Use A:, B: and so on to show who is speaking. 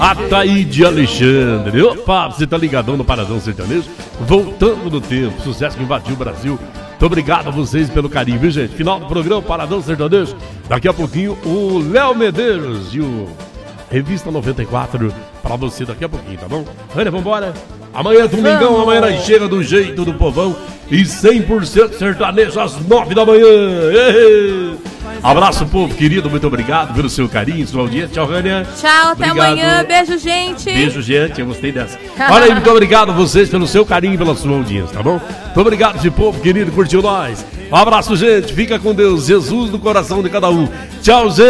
A: Ataíde Alexandre. Opa, você tá ligadão no Paradão Sertanejo? Voltando no tempo, sucesso que invadiu o Brasil. Muito obrigado a vocês pelo carinho, viu, gente? Final do programa Paradão Sertanejo. Daqui a pouquinho o Léo Medeiros e o Revista 94 pra você daqui a pouquinho, tá bom? Olha, vambora. Amanhã, domingão, amanhã nós chega do jeito do povão e 100% sertanejo às 9 da manhã. Abraço, povo querido, muito obrigado pelo seu carinho, sua audiência. Tchau, Rania.
B: Tchau, até amanhã. Beijo, gente.
A: Beijo, gente, eu gostei dessa. Olha aí, muito obrigado a vocês pelo seu carinho e pela sua audiência, tá bom? Muito obrigado, de povo querido, curtiu nós. Um abraço, gente, fica com Deus, Jesus no coração de cada um. Tchau, gente.